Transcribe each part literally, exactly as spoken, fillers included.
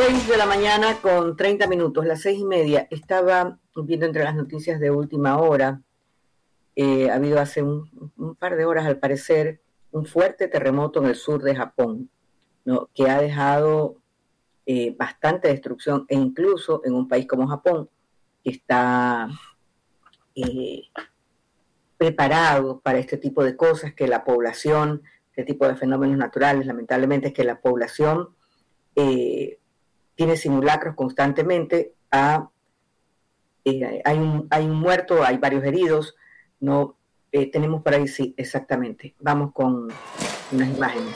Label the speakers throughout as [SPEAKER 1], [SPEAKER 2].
[SPEAKER 1] seis de la mañana con treinta minutos, las seis y media. Estaba viendo entre las noticias de última hora, eh, ha habido hace un, un par de horas al parecer un fuerte terremoto en el sur de Japón, ¿no? Que ha dejado eh, bastante destrucción, e incluso en un país como Japón, que está eh, preparado para este tipo de cosas, que la población, este tipo de fenómenos naturales, lamentablemente es que la población eh, tiene simulacros constantemente, a, eh, hay, un, hay un muerto, hay varios heridos, no eh, tenemos por ahí, sí, exactamente. Vamos con unas imágenes.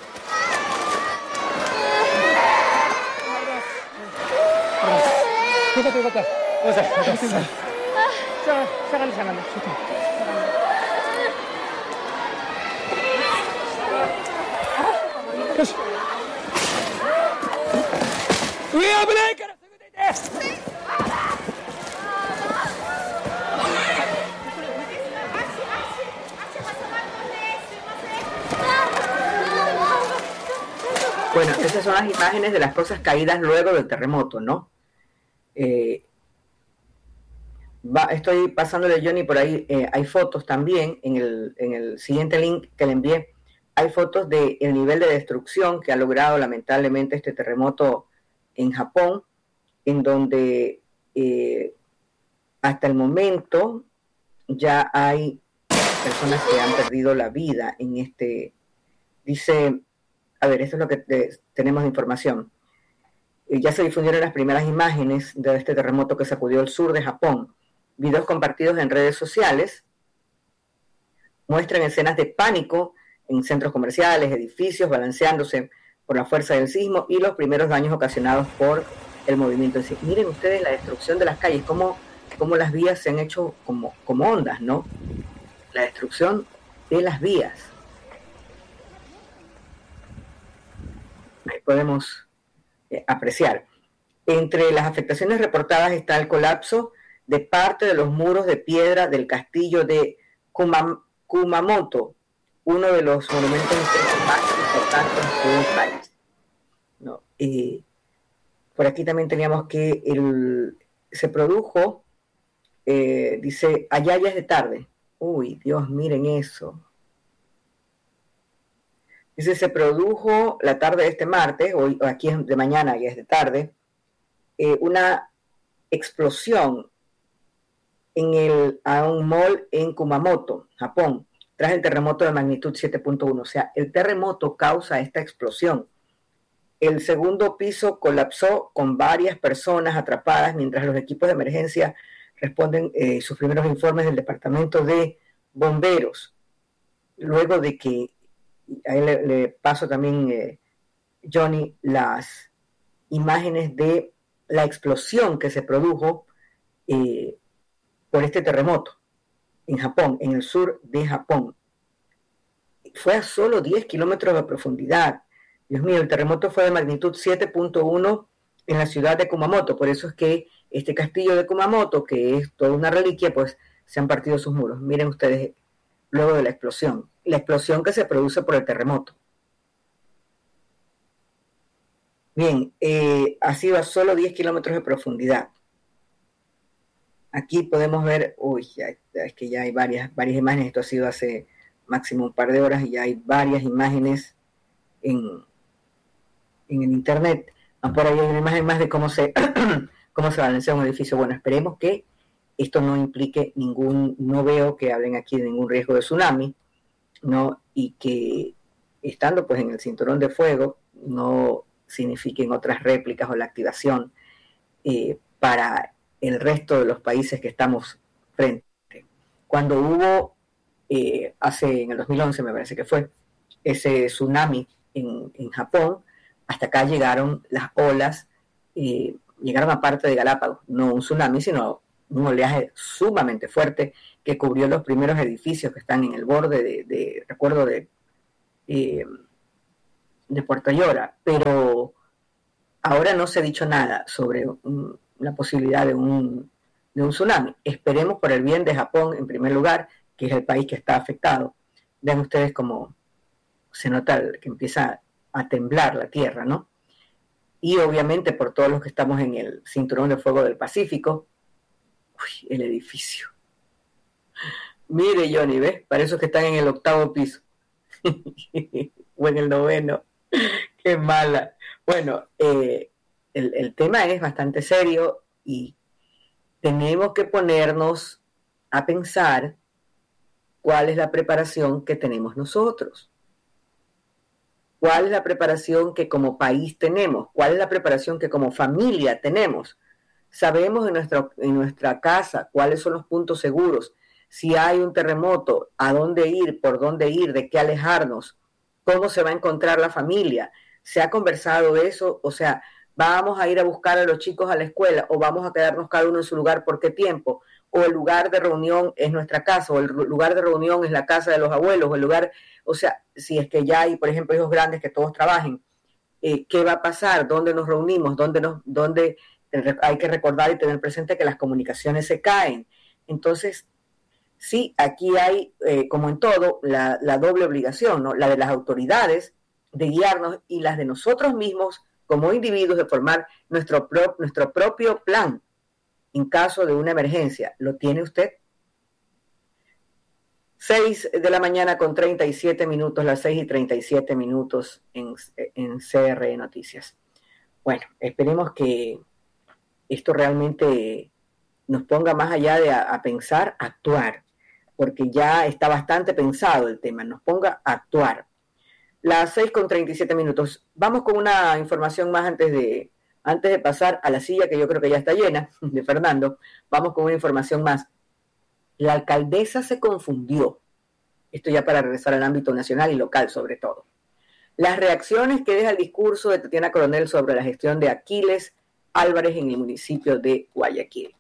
[SPEAKER 1] Bueno, esas son las imágenes de las cosas caídas luego del terremoto, ¿no? Eh, va, estoy pasándole a Johnny por ahí, eh, hay fotos también, en el, en el siguiente link que le envié, hay fotos del nivel de destrucción que ha logrado lamentablemente este terremoto en Japón, en donde eh, hasta el momento ya hay personas que han perdido la vida en este, dice, a ver, esto es lo que te, tenemos de información. Eh, ya se difundieron las primeras imágenes de este terremoto que sacudió el sur de Japón. Videos compartidos en redes sociales muestran escenas de pánico en centros comerciales, edificios, balanceándose por la fuerza del sismo y los primeros daños ocasionados por el movimiento en sí. Miren ustedes la destrucción de las calles, cómo, cómo las vías se han hecho como, como ondas, ¿no? La destrucción de las vías. Ahí podemos eh, apreciar. Entre las afectaciones reportadas está el colapso de parte de los muros de piedra del castillo de Kuma, Kumamoto, uno de los monumentos más importantes del país, ¿no? Eh, por aquí también teníamos que el, se produjo, eh, dice, allá ya es de tarde. Uy, Dios, miren eso. Dice, se produjo la tarde de este martes, hoy aquí es de mañana, ya es de tarde, eh, una explosión en el Aon Mall en Kumamoto, Japón, tras el terremoto de magnitud siete punto uno. O sea, el terremoto causa esta explosión. El segundo piso colapsó con varias personas atrapadas mientras los equipos de emergencia responden eh, sus primeros informes del departamento de bomberos. Luego de que, ahí le, le paso también, eh, Johnny, las imágenes de la explosión que se produjo eh, por este terremoto en Japón, en el sur de Japón. Fue a solo diez kilómetros de profundidad. Dios mío, el terremoto fue de magnitud siete punto uno en la ciudad de Kumamoto, por eso es que este castillo de Kumamoto, que es toda una reliquia, pues se han partido sus muros. Miren ustedes, luego de la explosión, la explosión que se produce por el terremoto. Bien, eh, ha sido a solo diez kilómetros de profundidad. Aquí podemos ver, uy, ya, es que ya hay varias, varias imágenes, esto ha sido hace máximo un par de horas y ya hay varias imágenes en, en el internet. Por ahí hay una imagen más de cómo se, cómo se balancea un edificio. Bueno, esperemos que esto no implique ningún, no veo que hablen aquí de ningún riesgo de tsunami, ¿no? Y que estando pues en el cinturón de fuego no signifiquen otras réplicas o la activación eh, para el resto de los países que estamos frente. Cuando hubo, eh, hace en el dos mil once me parece que fue, ese tsunami en, en Japón, hasta acá llegaron las olas, eh, llegaron a parte de Galápagos, no un tsunami, sino un oleaje sumamente fuerte que cubrió los primeros edificios que están en el borde de, de recuerdo, de, eh, de Puerto Ayora, pero ahora no se ha dicho nada sobre un, la posibilidad de un, de un tsunami. Esperemos por el bien de Japón, en primer lugar, que es el país que está afectado. Vean ustedes cómo se nota que empieza a temblar la tierra, ¿no? y obviamente por todos los que estamos en el Cinturón de Fuego del Pacífico. Uy, el edificio. Mire, Johnny, ¿ves? Para esos que están en el octavo piso. O en el noveno. Qué mala. Bueno, eh, el, el tema es bastante serio y tenemos que ponernos a pensar cuál es la preparación que tenemos nosotros. ¿Cuál es la preparación que como país tenemos? ¿Cuál es la preparación que como familia tenemos? Sabemos en nuestra, en nuestra casa cuáles son los puntos seguros. Si hay un terremoto, a dónde ir, por dónde ir, de qué alejarnos, cómo se va a encontrar la familia. ¿Se ha conversado eso? O sea, ¿vamos a ir a buscar a los chicos a la escuela o vamos a quedarnos cada uno en su lugar por qué tiempo? ¿O el lugar de reunión es nuestra casa o el lugar de reunión es la casa de los abuelos o el lugar, o sea, si es que ya hay, por ejemplo, hijos grandes que todos trabajen, eh, ¿qué va a pasar? ¿Dónde nos reunimos? ¿Dónde nos, dónde hay que recordar y tener presente que las comunicaciones se caen? Entonces, sí, aquí hay, eh, como en todo, la, la doble obligación, ¿no? La de las autoridades de guiarnos y las de nosotros mismos como individuos de formar nuestro, pro, nuestro propio plan en caso de una emergencia. ¿Lo tiene usted? seis de la mañana con treinta y siete minutos, las seis y treinta y siete minutos en, en C R E Noticias. Bueno, esperemos que esto realmente nos ponga más allá de a, a pensar, a actuar, porque ya está bastante pensado el tema, nos ponga a actuar. Las seis con treinta y siete minutos. Vamos con una información más antes de, antes de pasar a la silla que yo creo que ya está llena, de Fernando. Vamos con una información más. La alcaldesa se confundió. Esto ya para regresar al ámbito nacional y local sobre todo. Las reacciones que deja el discurso de Tatiana Coronel sobre la gestión de Aquiles Álvarez en el municipio de Guayaquil.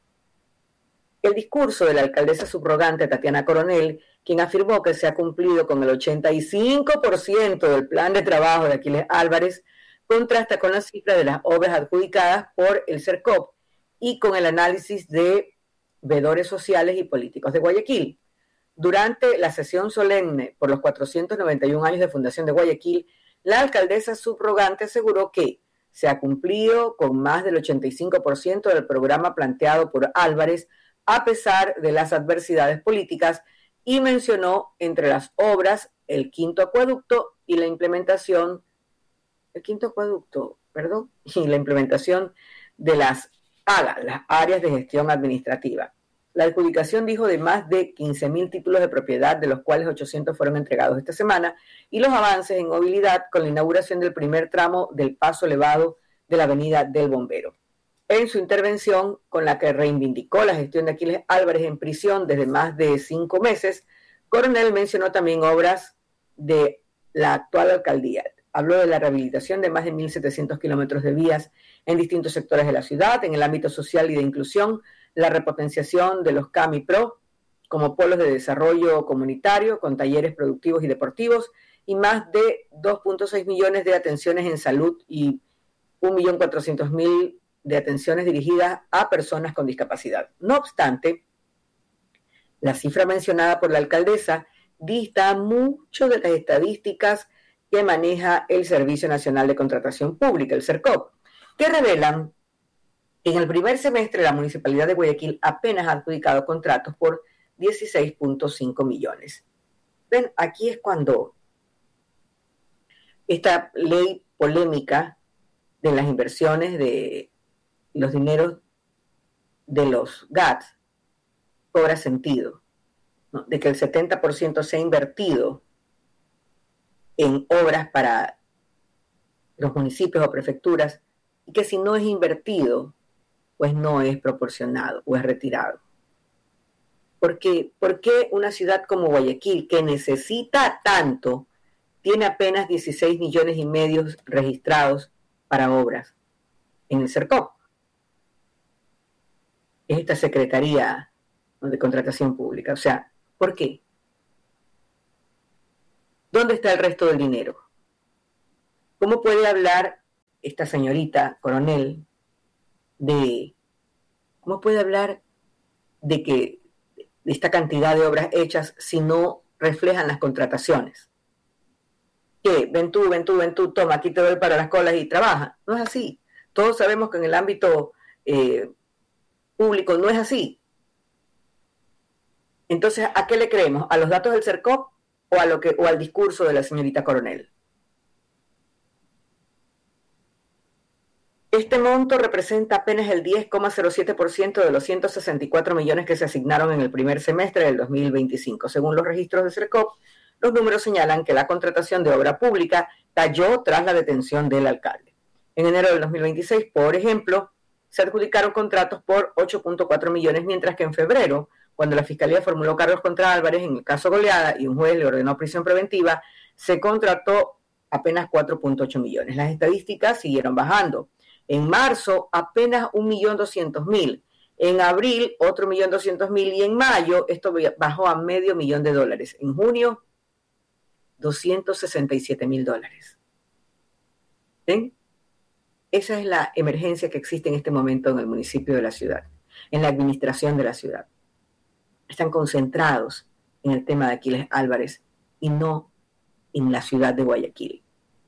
[SPEAKER 1] El discurso de la alcaldesa subrogante Tatiana Coronel, quien afirmó que se ha cumplido con el ochenta y cinco por ciento del plan de trabajo de Aquiles Álvarez, contrasta con la cifra de las obras adjudicadas por el CERCOP y con el análisis de veedores sociales y políticos de Guayaquil. Durante la sesión solemne por los cuatrocientos noventa y un años de fundación de Guayaquil, la alcaldesa subrogante aseguró que se ha cumplido con más del ochenta y cinco por ciento del programa planteado por Álvarez a pesar de las adversidades políticas y mencionó entre las obras el quinto acueducto y la implementación, el quinto acueducto, perdón, y la implementación de las A G A, las áreas de gestión administrativa. La adjudicación, dijo, de más de quince mil títulos de propiedad, de los cuales ochocientos fueron entregados esta semana, y los avances en movilidad con la inauguración del primer tramo del paso elevado de la avenida del Bombero. En su intervención, con la que reivindicó la gestión de Aquiles Álvarez en prisión desde más de cinco meses, Coronel mencionó también obras de la actual alcaldía. Habló de la rehabilitación de más de mil setecientos kilómetros de vías en distintos sectores de la ciudad, en el ámbito social y de inclusión, la repotenciación de los CAMIPRO como polos de desarrollo comunitario con talleres productivos y deportivos y más de dos punto seis millones de atenciones en salud y un millón cuatrocientos mil de atenciones dirigidas a personas con discapacidad. No obstante, la cifra mencionada por la alcaldesa dista mucho de las estadísticas que maneja el Servicio Nacional de Contratación Pública, el CERCOP, que revelan que en el primer semestre la Municipalidad de Guayaquil apenas ha adjudicado contratos por dieciséis punto cinco millones. Ven, aquí es cuando esta ley polémica de las inversiones de los dineros de los G A T cobra sentido, ¿no? De que el setenta por ciento sea invertido en obras para los municipios o prefecturas y que si no es invertido, pues no es proporcionado o es retirado. Porque, ¿por qué una ciudad como Guayaquil, que necesita tanto, tiene apenas dieciséis millones y medio registrados para obras en el CERCOP? Es esta Secretaría de Contratación Pública. O sea, ¿por qué? ¿Dónde está el resto del dinero? ¿Cómo puede hablar esta señorita Coronel de, cómo puede hablar de que de esta cantidad de obras hechas si no reflejan las contrataciones? ¿Qué? Ven tú, ven tú, ven tú, toma, aquí te doy para las colas y trabaja. No es así. Todos sabemos que en el ámbito eh, público no es así. Entonces, ¿a qué le creemos? ¿A los datos del CERCOP o, a lo que, o al discurso de la señorita Coronel? Este monto representa apenas el diez coma cero siete por ciento de los ciento sesenta y cuatro millones que se asignaron en el primer semestre del dos mil veinticinco. Según los registros de CERCOP, los números señalan que la contratación de obra pública cayó tras la detención del alcalde. En enero del dos mil veintiséis, por ejemplo, se adjudicaron contratos por ocho punto cuatro millones, mientras que en febrero, cuando la Fiscalía formuló cargos contra Álvarez en el caso Goleada y un juez le ordenó prisión preventiva, se contrató apenas cuatro punto ocho millones. Las estadísticas siguieron bajando. En marzo, apenas un millón doscientos mil. En abril, otro un millón doscientos mil. Y en mayo, esto bajó a medio millón de dólares. En junio, doscientos sesenta y siete mil dólares. ¿Ven? Esa es la emergencia que existe en este momento en el municipio de la ciudad, en la administración de la ciudad. Están concentrados en el tema de Aquiles Álvarez y no en la ciudad de Guayaquil.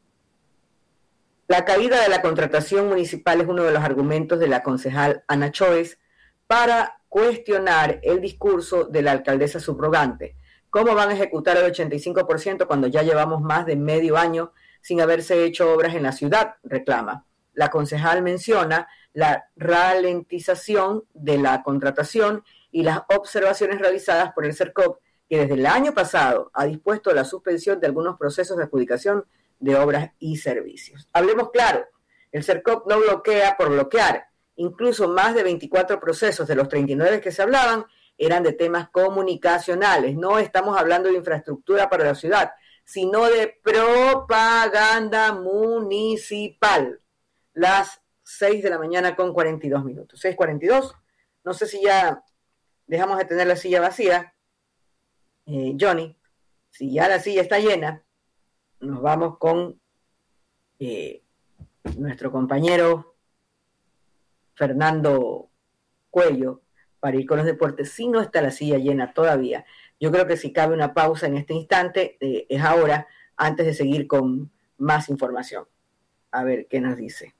[SPEAKER 1] La caída de la contratación municipal es uno de los argumentos de la concejal Ana Choes para cuestionar el discurso de la alcaldesa subrogante. ¿Cómo van a ejecutar el ochenta y cinco por ciento cuando ya llevamos más de medio año sin haberse hecho obras en la ciudad?, reclama. La concejal menciona la ralentización de la contratación y las observaciones realizadas por el CERCOP, que desde el año pasado ha dispuesto la suspensión de algunos procesos de adjudicación de obras y servicios. Hablemos claro, el CERCOP no bloquea por bloquear. Incluso más de veinticuatro procesos de los treinta y nueve que se hablaban eran de temas comunicacionales. No estamos hablando de infraestructura para la ciudad, sino de propaganda municipal. Las seis de la mañana con cuarenta y dos minutos. seis cuarenta y dos. No sé si ya dejamos de tener la silla vacía. Eh, Johnny, si ya la silla está llena, nos vamos con eh, nuestro compañero Fernando Cuello para ir con los deportes. Si no está la silla llena todavía, yo creo que si cabe una pausa en este instante, eh, es ahora, antes de seguir con más información. A ver qué nos dice.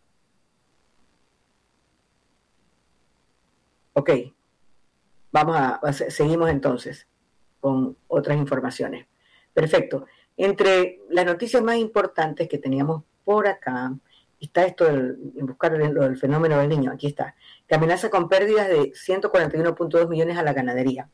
[SPEAKER 1] Ok, vamos a, a seguimos entonces con otras informaciones. Perfecto. Entre las noticias más importantes que teníamos por acá está esto del, en buscar el, lo del fenómeno del niño. Aquí está, que amenaza con pérdidas de ciento cuarenta y uno punto dos millones a la ganadería.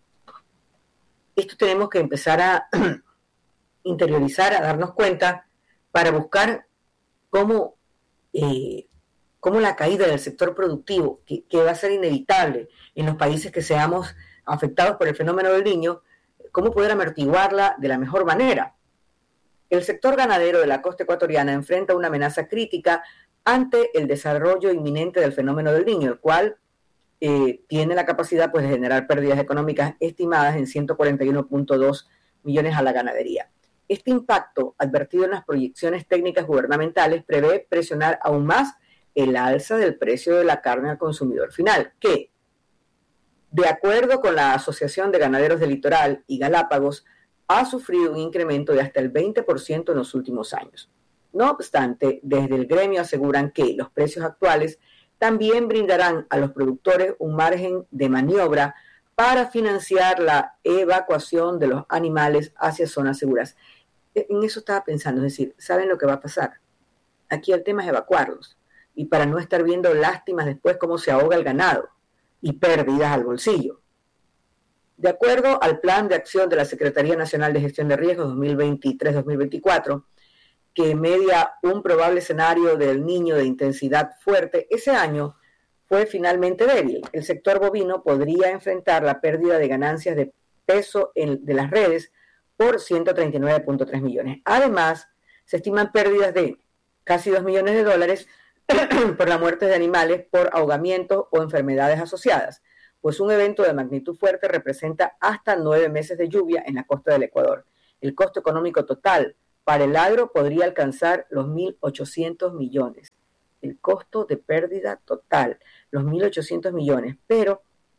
[SPEAKER 1] Esto tenemos que empezar a interiorizar, a darnos cuenta para buscar cómo, eh, cómo la caída del sector productivo, que, que va a ser inevitable en los países que seamos afectados por el fenómeno del niño, cómo poder amortiguarla de la mejor manera. El sector ganadero de la costa ecuatoriana enfrenta una amenaza crítica ante el desarrollo inminente del fenómeno del niño, el cual eh, tiene la capacidad pues, de generar pérdidas económicas estimadas en ciento cuarenta y uno punto dos millones a la ganadería. Este impacto, advertido en las proyecciones técnicas gubernamentales, prevé presionar aún más el alza del precio de la carne al consumidor final, que, de acuerdo con la Asociación de Ganaderos del Litoral y Galápagos, ha sufrido un incremento de hasta el veinte por ciento en los últimos años. No obstante, desde el gremio aseguran que los precios actuales también brindarán a los productores un margen de maniobra para financiar la evacuación de los animales hacia zonas seguras. En eso estaba pensando, es decir, ¿saben lo que va a pasar? Aquí el tema es evacuarlos, y para no estar viendo lástimas después cómo se ahoga el ganado y pérdidas al bolsillo. De acuerdo al Plan de Acción de la Secretaría Nacional de Gestión de Riesgos dos mil veintitrés dos mil veinticuatro, que media un probable escenario del niño de intensidad fuerte, ese año fue finalmente débil. El sector bovino podría enfrentar la pérdida de ganancias de peso en, de las redes por ciento treinta y nueve punto tres millones. Además, se estiman pérdidas de casi dos millones de dólares por la muerte de animales por ahogamiento o enfermedades asociadas, pues un evento de magnitud fuerte representa hasta nueve meses de lluvia en la costa del Ecuador. El costo económico total para el agro podría alcanzar los mil ochocientos millones. El costo de pérdida total, los mil ochocientos millones. Pero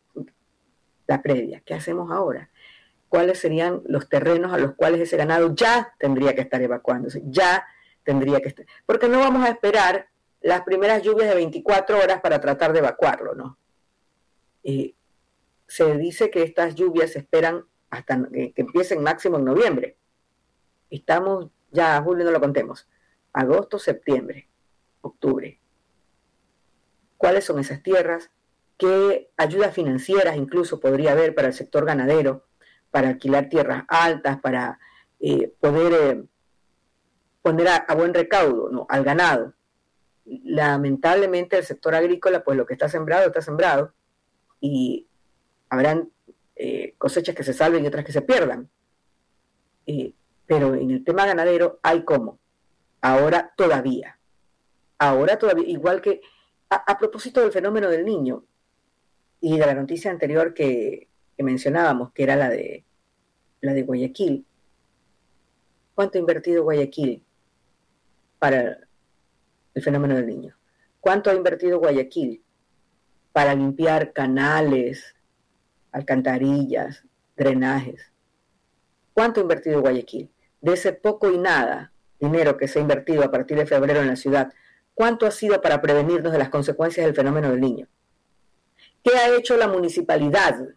[SPEAKER 1] la previa, ¿qué hacemos ahora? ¿Cuáles serían los terrenos a los cuales ese ganado ya tendría que estar evacuándose? Ya tendría que estar. Porque no vamos a esperar las primeras lluvias de veinticuatro horas para tratar de evacuarlo, ¿no? Eh, se dice que estas lluvias se esperan hasta que, que empiecen máximo en noviembre. Estamos ya, julio no lo contemos, agosto, septiembre, octubre. ¿Cuáles son esas tierras? ¿Qué ayudas financieras incluso podría haber para el sector ganadero, para alquilar tierras altas, para eh, poder eh, poner a, a buen recaudo, ¿no?, al ganado? Lamentablemente el sector agrícola, pues lo que está sembrado, está sembrado, y habrán eh, cosechas que se salven y otras que se pierdan. Eh, pero en el tema ganadero hay cómo. Ahora todavía. Ahora todavía, igual que a, a propósito del fenómeno del niño y de la noticia anterior que, que mencionábamos, que era la de la de Guayaquil. ¿Cuánto ha invertido Guayaquil para el fenómeno del niño? ¿Cuánto ha invertido Guayaquil para limpiar canales, alcantarillas, drenajes? ¿Cuánto ha invertido Guayaquil? De ese poco y nada dinero que se ha invertido a partir de febrero en la ciudad, ¿cuánto ha sido para prevenirnos de las consecuencias del fenómeno del niño? ¿Qué ha hecho la municipalidad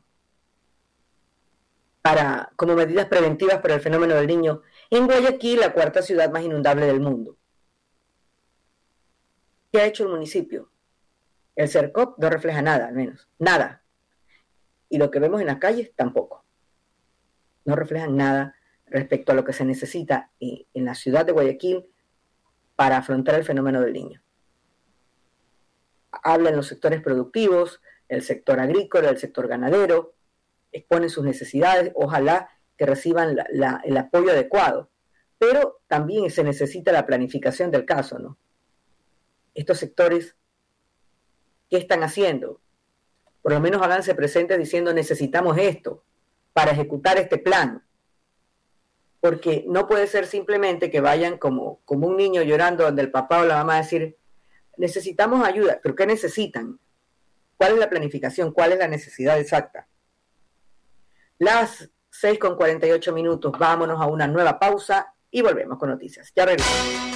[SPEAKER 1] para, como medidas preventivas para el fenómeno del niño en Guayaquil, la cuarta ciudad más inundable del mundo? ¿Qué ha hecho el municipio? El CERCOP no refleja nada, al menos, nada. Y lo que vemos en las calles tampoco. No reflejan nada respecto a lo que se necesita en la ciudad de Guayaquil para afrontar el fenómeno del niño. Hablan los sectores productivos, el sector agrícola, el sector ganadero, exponen sus necesidades, ojalá que reciban la, la, el apoyo adecuado, pero también se necesita la planificación del caso, ¿no? Estos sectores, ¿qué están haciendo? Por lo menos háganse presentes diciendo necesitamos esto para ejecutar este plan, porque no puede ser simplemente que vayan como, como un niño llorando donde el papá o la mamá a decir necesitamos ayuda, pero ¿qué necesitan? ¿Cuál es la planificación? ¿Cuál es la necesidad exacta? Las seis con cuarenta y ocho minutos, vámonos a una nueva pausa y volvemos con noticias. Ya regresamos.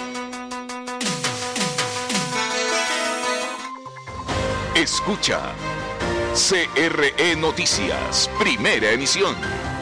[SPEAKER 2] Escucha C R E Noticias, primera emisión.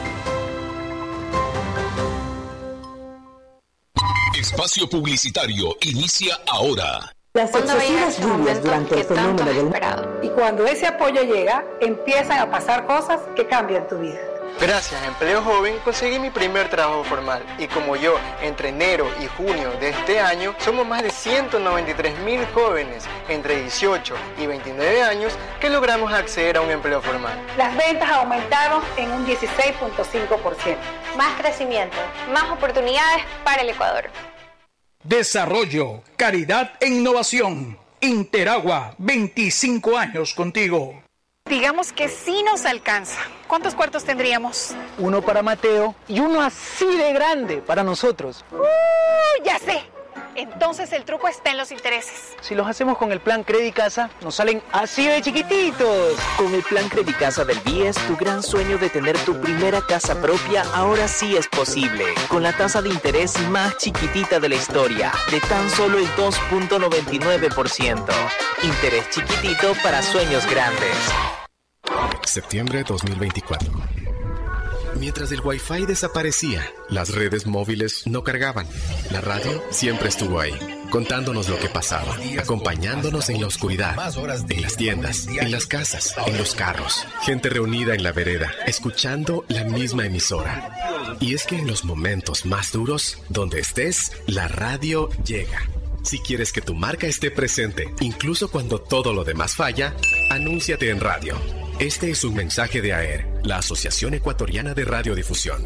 [SPEAKER 2] Espacio publicitario inicia ahora.
[SPEAKER 1] Las excesivas lluvias durante el fenómeno del
[SPEAKER 3] esperado. Y cuando ese apoyo llega, empiezan a pasar cosas que cambian tu vida.
[SPEAKER 4] Gracias a Empleo Joven conseguí mi primer trabajo formal y como yo, entre enero y junio de este año, somos más de ciento noventa y tres mil jóvenes entre dieciocho y veintinueve años que logramos acceder a un empleo formal.
[SPEAKER 3] Las ventas aumentaron en un dieciséis punto cinco por ciento.
[SPEAKER 5] Más crecimiento, más oportunidades para el Ecuador.
[SPEAKER 6] Desarrollo, caridad e innovación. Interagua, veinticinco años contigo.
[SPEAKER 7] Digamos que sí nos alcanza. ¿Cuántos cuartos tendríamos?
[SPEAKER 8] Uno para Mateo y uno así de grande para nosotros.
[SPEAKER 7] ¡Uh! Ya sé. Entonces el truco está en los intereses.
[SPEAKER 8] Si los hacemos con el plan Credicasa, nos salen así de chiquititos.
[SPEAKER 9] Con el plan Credicasa del B I E S, tu gran sueño de tener tu primera casa propia ahora sí es posible. Con la tasa de interés más chiquitita de la historia, de tan solo el dos punto noventa y nueve por ciento. Interés chiquitito para sueños grandes.
[SPEAKER 10] Septiembre dos mil veinticuatro. Mientras el Wi-Fi desaparecía, las redes móviles no cargaban. La radio siempre estuvo ahí, contándonos lo que pasaba, acompañándonos en la oscuridad, en las tiendas, en las casas, en los carros. Gente reunida en la vereda, escuchando la misma emisora. Y es que en los momentos más duros, donde estés, la radio llega. Si quieres que tu marca esté presente, incluso cuando todo lo demás falla, anúnciate en radio. Este es un mensaje de A E R, la Asociación Ecuatoriana de Radiodifusión.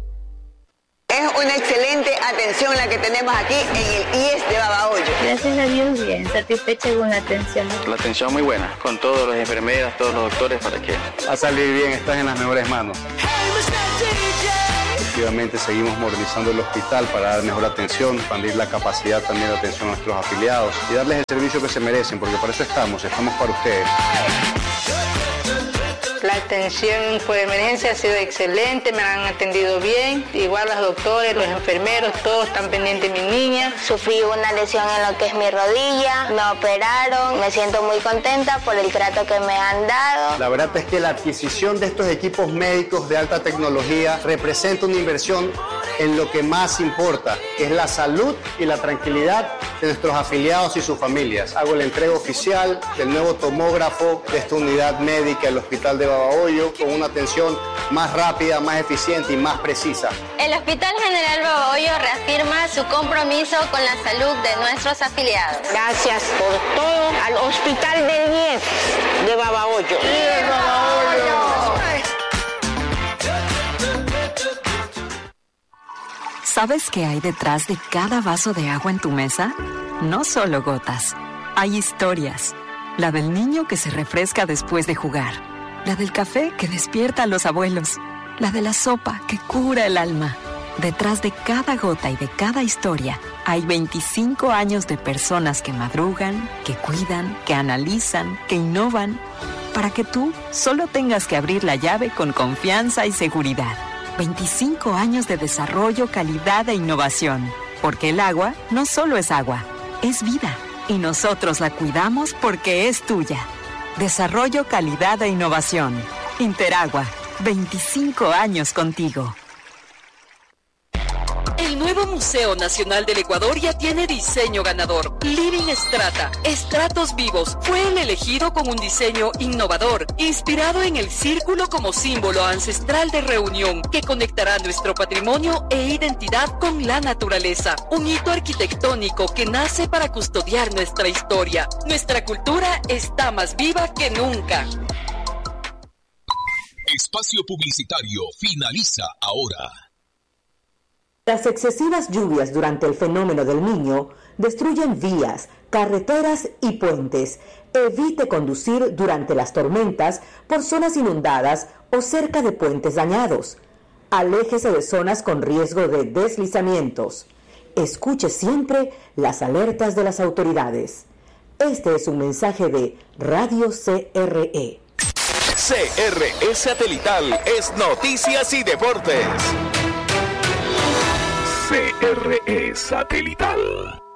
[SPEAKER 11] Es una excelente atención la que tenemos aquí en el I E S de Babahoyo.
[SPEAKER 12] Gracias a Dios, bien, satisfecha con la atención.
[SPEAKER 13] La atención muy buena, con todos los enfermeras, todos los doctores, para que
[SPEAKER 14] va a salir bien, estás en las mejores manos. Efectivamente, seguimos modernizando el hospital para dar mejor atención, expandir la capacidad también de atención a nuestros afiliados y darles el servicio que se merecen, porque para eso estamos, estamos para ustedes.
[SPEAKER 15] La atención por emergencia ha sido excelente, me han atendido bien. Igual los doctores, los enfermeros, todos están pendientes de mi niña.
[SPEAKER 16] Sufrí una lesión en lo que es mi rodilla, me operaron, me siento muy contenta por el trato que me han dado.
[SPEAKER 14] La verdad es que la adquisición de estos equipos médicos de alta tecnología representa una inversión en lo que más importa, que es la salud y la tranquilidad de nuestros afiliados y sus familias. Hago la entrega oficial del nuevo tomógrafo de esta unidad médica del Hospital de Babahoyo con una atención más rápida, más eficiente y más precisa.
[SPEAKER 17] El Hospital General Babahoyo reafirma su compromiso con la salud de nuestros afiliados.
[SPEAKER 11] Gracias por todo al Hospital del diez de Babahoyo.
[SPEAKER 18] ¡Bien, Babahoyo!
[SPEAKER 19] ¿Sabes qué hay detrás de cada vaso de agua en tu mesa? No solo gotas. Hay historias. La del niño que se refresca después de jugar. La del café que despierta a los abuelos. La de la sopa que cura el alma. Detrás de cada gota y de cada historia hay veinticinco años de personas que madrugan, que cuidan, que analizan, que innovan, para que tú solo tengas que abrir la llave con confianza y seguridad. veinticinco años de desarrollo, calidad e innovación. Porque el agua no solo es agua, es vida. Y nosotros la cuidamos porque es tuya. Desarrollo, calidad e innovación. Interagua, veinticinco años contigo.
[SPEAKER 20] El nuevo Museo Nacional del Ecuador ya tiene diseño ganador. Living Strata, estratos vivos, fue el elegido con un diseño innovador, inspirado en el círculo como símbolo ancestral de reunión que conectará nuestro patrimonio e identidad con la naturaleza. Un hito arquitectónico que nace para custodiar nuestra historia. Nuestra cultura está más viva que nunca.
[SPEAKER 2] Espacio publicitario finaliza ahora.
[SPEAKER 21] Las excesivas lluvias durante el fenómeno del Niño destruyen vías, carreteras y puentes. Evite conducir durante las tormentas por zonas inundadas o cerca de puentes dañados. Aléjese de zonas con riesgo de deslizamientos. Escuche siempre las alertas de las autoridades. Este es un mensaje de Radio C R E.
[SPEAKER 2] C R E Satelital es Noticias y Deportes. C R E Satelital.